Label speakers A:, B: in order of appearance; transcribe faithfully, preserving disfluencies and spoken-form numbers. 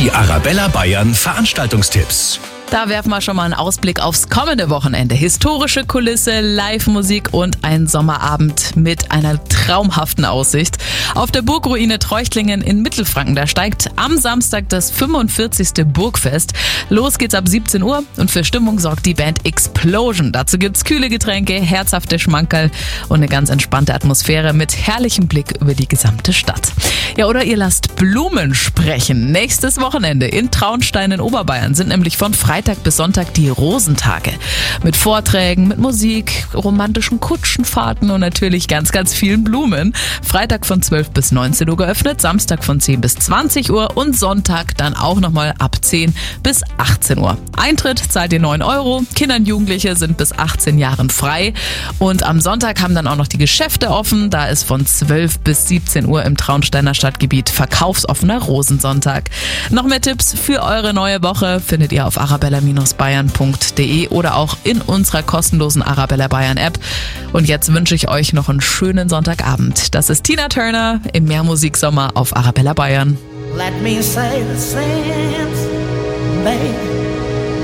A: Die Arabella Bayern Veranstaltungstipps.
B: Da werfen wir schon mal einen Ausblick aufs kommende Wochenende. Historische Kulisse, Live-Musik und ein Sommerabend mit einer traumhaften Aussicht. Auf der Burgruine Treuchtlingen in Mittelfranken, da steigt am Samstag das fünfundvierzigste Burgfest. Los geht's ab siebzehn Uhr und für Stimmung sorgt die Band Explosion. Dazu gibt's kühle Getränke, herzhafte Schmankerl und eine ganz entspannte Atmosphäre mit herrlichem Blick über die gesamte Stadt. Ja, oder ihr lasst Blumen sprechen. Nächstes Wochenende in Traunstein in Oberbayern sind nämlich von Freitag bis Sonntag die Rosentage. Mit Vorträgen, mit Musik, romantischen Kutschenfahrten und natürlich ganz, ganz vielen Blumen. Freitag von zwölf bis neunzehn Uhr geöffnet, Samstag von zehn bis zwanzig Uhr und Sonntag dann auch nochmal ab zehn bis achtzehn Uhr. Eintritt zahlt ihr neun Euro. Kinder und Jugendliche sind bis achtzehn Jahren frei. Und am Sonntag haben dann auch noch die Geschäfte offen. Da ist von zwölf bis siebzehn Uhr im Traunsteiner Stadtgebiet verkaufsoffener Rosensonntag. Noch mehr Tipps für eure neue Woche findet ihr auf arabella Bayern punkt de oder auch in unserer kostenlosen Arabella Bayern App. Und jetzt wünsche ich euch noch einen schönen Sonntagabend. Das ist Tina Turner im Mehrmusiksommer auf Arabella Bayern.
C: Let me say the same, baby.